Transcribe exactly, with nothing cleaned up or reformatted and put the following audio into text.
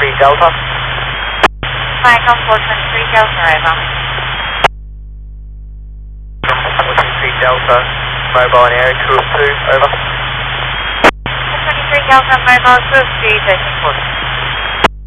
three Delta. Falcon four twenty-three Delta, over. four twenty-three Delta, mobile and air, cruise two, over. four twenty-three Delta, mobile, cruise two, thirteen forty.